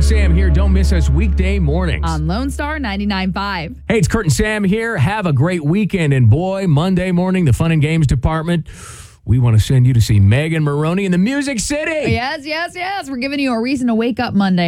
Sam here. Don't miss us weekday mornings on Lone Star 99.5. Hey, it's Kurt and Sam here. Have a great weekend. And boy, Monday morning, the Fun and Games department, we want to send you to see Megan Moroney in the Music City. Yes. We're giving you a reason to wake up Monday.